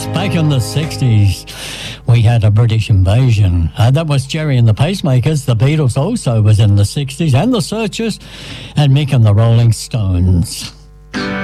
Yes, back in the 60s, we had a British invasion. That was Gerry and the Pacemakers. The Beatles also was in the 60s, and the Searchers, and Mick and the Rolling Stones.